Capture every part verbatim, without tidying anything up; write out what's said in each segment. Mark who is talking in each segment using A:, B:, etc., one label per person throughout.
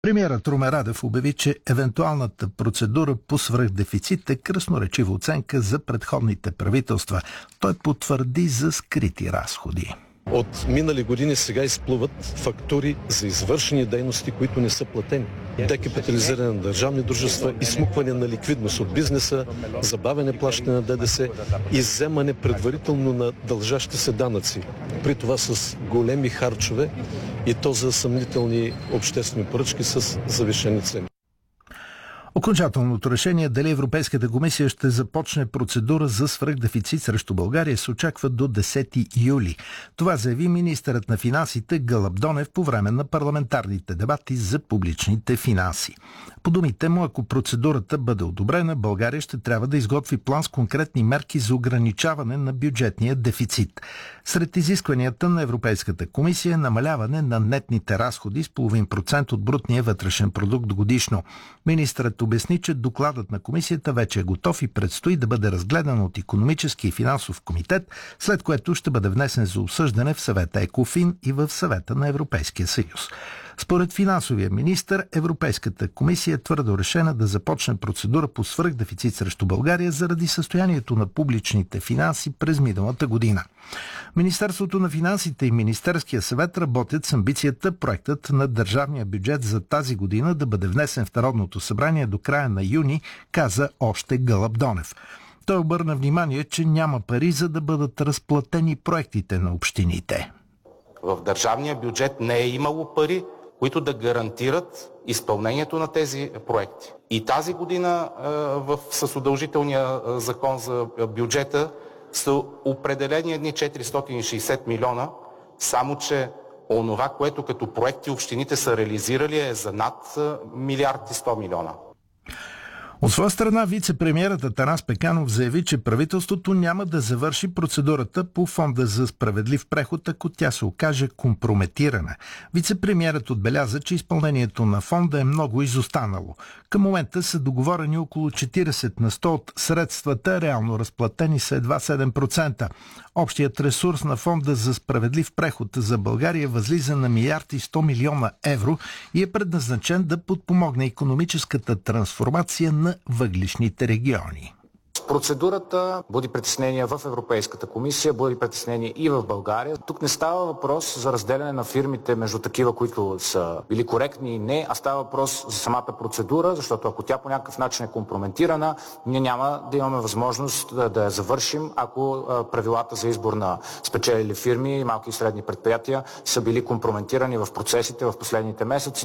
A: Премиерът Румен Радев обяви, че евентуалната процедура по свръхдефицит е красноречива оценка за предходните правителства. Той потвърди за скрити разходи.
B: От минали години сега изплуват фактури за извършени дейности, които не са платени. Декапитализиране на държавни дружества, изсмукване на ликвидност от бизнеса, забавяне плащане на ДДС, изземане предварително на дължащи се данъци. При това с големи харчове и то за съмнителни обществени поръчки с завишени цени.
A: Окончателното решение дали Европейската комисия ще започне процедура за свръхдефицит срещу България се очаква до десети юли. Това заяви министърът на финансите Гълъб Донев по време на парламентарните дебати за публичните финанси. По думите му, ако процедурата бъде одобрена, България ще трябва да изготви план с конкретни мерки за ограничаване на бюджетния дефицит. Сред изискванията на Европейската комисия е намаляване на нетните разходи с половин процент от брутния вътрешен продукт годишно. Министърът обясни, че докладът на комисията вече е готов и предстои да бъде разгледан от Икономически и финансов комитет, след което ще бъде внесен за обсъждане в съвета ЕКОФИН и в съвета на Европейския съюз. Според финансовия министър, Европейската комисия е твърдо решена да започне процедура по свръхдефицит срещу България заради състоянието на публичните финанси през миналата година. Министерството на финансите и Министерския съвет работят с амбицията проектът на държавния бюджет за тази година да бъде внесен в Народното събрание до края на юни, каза още Гълъб Донев. Той обърна внимание, че няма пари за да бъдат разплатени проектите на общините.
C: В държавния бюджет не е имало пари, които да гарантират изпълнението на тези проекти. И тази година в, с удължителния закон за бюджета са определени едни четиристотин и шейсет милиона, само че онова, което като проекти общините са реализирали, е за над милиард и сто милиона.
A: От своя страна, вице-премиерът Атанас Пеканов заяви, че правителството няма да завърши процедурата по Фонда за справедлив преход, ако тя се окаже компрометирана. Вице-премиерът отбеляза, че изпълнението на фонда е много изостанало. Към момента са договорени около четиридесет на сто от средствата, реално разплатени са едва седем процента. Общият ресурс на Фонда за справедлив преход за България възлиза на милиард и сто милиона евро и е предназначен да подпомогне икономическата трансформация на въглищните региони.
D: Процедурата буди притеснения в Европейската комисия, буди притеснения и в България. Тук не става въпрос за разделяне на фирмите между такива, които са били коректни и не, а става въпрос за самата процедура, защото ако тя по някакъв начин е компрометирана, ние няма да имаме възможност да, да я завършим, ако правилата за избор на спечелили фирми, малки и средни предприятия са били компрометирани в процесите в последните месеци.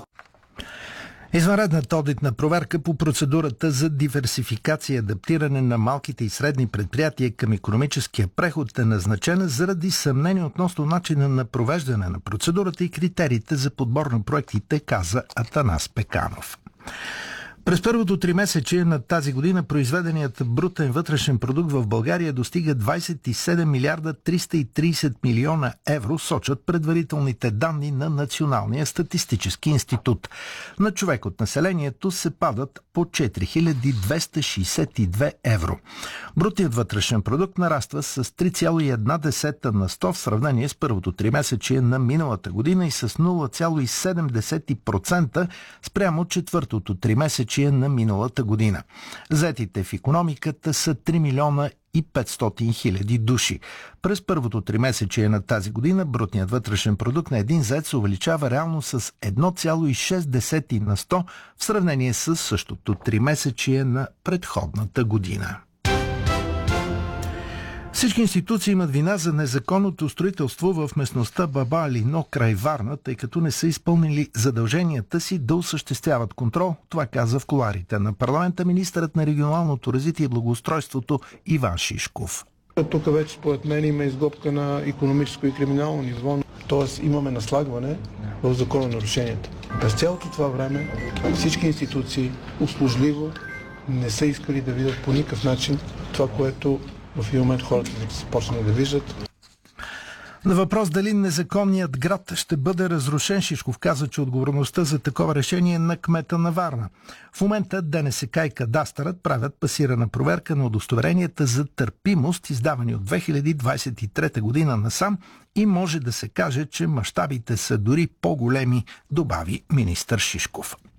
A: Извънредната одитна проверка по процедурата за диверсификация и адаптиране на малките и средни предприятия към икономическия преход е назначена заради съмнение относно начина на провеждане на процедурата и критериите за подбор на проектите, каза Атанас Пеканов. През първото тримесечие на тази година произведеният брутен вътрешен продукт в България достига двадесет и седем милиарда триста и тридесет милиона евро, сочат предварителните данни на Националния статистически институт. На човек от населението се падат по четири хиляди двеста шейсет и две евро. Брутният вътрешен продукт нараства с три цяло и една десета на сто в сравнение с първото тримесечие на миналата година и с нула цяло и седем процента спрямо четвъртото тримесечие на миналата година. Заетите в икономиката са три милиона и петстотин хиляди души. През първото тримесечие на тази година брутният вътрешен продукт на един зает се увеличава реално с едно цяло и шест десети на сто в сравнение с същото тримесечие на предходната година. Всички институции имат вина за незаконното строителство в местността Баба Алино край Варна, тъй като не са изпълнили задълженията си да осъществяват контрол. Това каза в кулоарите на парламента министърът на регионалното развитие и благоустройството Иван Шишков.
E: Тук вече според мен има изгопка на икономическо и криминално ниво, т.е. имаме наслагване в закононарушенията. През цялото това време всички институции услужливо не са искали да видят по никакъв начин това, което в един момент хората са почнали да виждат.
A: На въпрос дали незаконният град ще бъде разрушен, Шишков каза, че отговорността за такова решение е на кмета на Варна. В момента ДНСК и кадастърът правят пасирана проверка на удостоверенията за търпимост, издавани от две хиляди двадесет и трета година насам, и може да се каже, че мащабите са дори по-големи, добави министър Шишков.